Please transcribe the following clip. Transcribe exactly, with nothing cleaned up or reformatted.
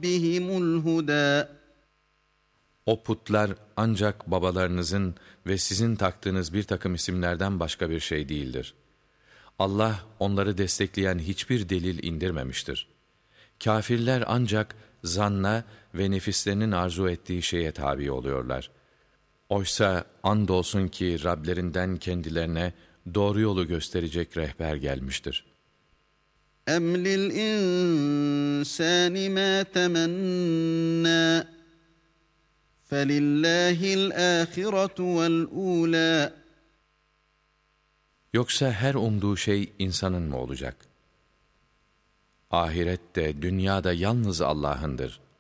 رَبِّهِمُ الْهُدَى O putlar ancak babalarınızın ve sizin taktığınız bir takım isimlerden başka bir şey değildir. Allah onları destekleyen hiçbir delil indirmemiştir. Kafirler ancak zanna ve nefislerinin arzu ettiği şeye tabi oluyorlar. Oysa andolsun ki Rablerinden kendilerine doğru yolu gösterecek rehber gelmiştir. اَمْ لِلْاِنْسَانِ مَا تَمَنَّى فَلِلَّهِ الْآخِرَةُ وَالْأُولَى Yoksa her umduğu şey insanın mı olacak? Ahiret de dünya da yalnız Allah'ındır.